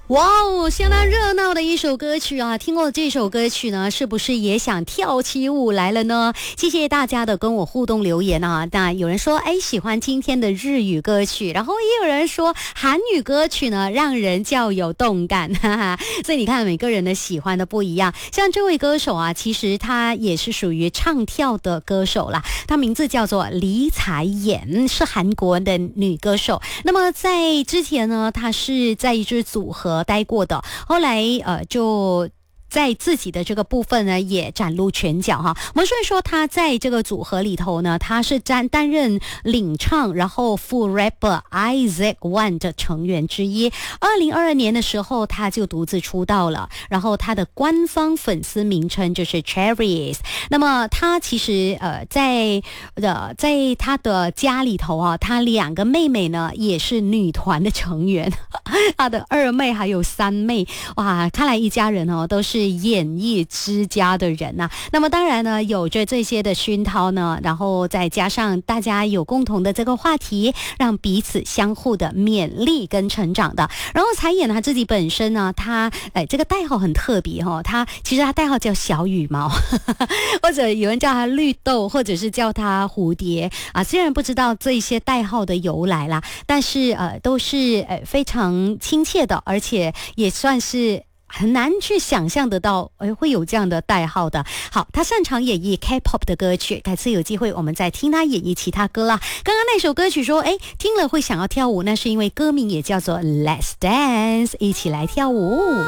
哇哦，相当热闹的一首歌曲啊！听过这首歌曲呢，是不是也想跳起舞来了呢？谢谢大家的跟我互动留言啊！那有人说，喜欢今天的日语歌曲，然后也有人说韩语歌曲呢，让人较有动感，哈哈。所以你看，每个人的喜欢的不一样。像这位歌手啊，其实他也是属于唱跳的歌手啦，他名字叫做李彩妍，是韩国的女歌手。那么在之前呢，她是在一支组合待过的，后来就在自己的这个部分呢也崭露拳脚哈。我们说一说他在这个组合里头呢，他是担任领唱，然后副 rapper Isaac One 的成员之一。2022年的时候他就独自出道了，然后他的官方粉丝名称就是 Cherries。那么他其实在他的家里头啊，他2个妹妹呢也是女团的成员，他的2妹还有3妹，哇，看来一家人哦都是演艺之家的人呐。那么当然呢，有着这些的熏陶呢，然后再加上大家有共同的这个话题，让彼此相互的勉励跟成长的。然后彩妍他自己本身呢，他这个代号很特别哦，他其实他代号叫小羽毛或者有人叫他绿豆，或者是叫他蝴蝶啊。虽然不知道这些代号的由来啦，但是都是非常亲切的，而且也算是很难去想象得到会有这样的代号的。好，他擅长演绎 K-pop 的歌曲，改次有机会我们再听他演绎其他歌啦。刚刚那首歌曲说听了会想要跳舞，那是因为歌名也叫做 Let's Dance， 一起来跳舞。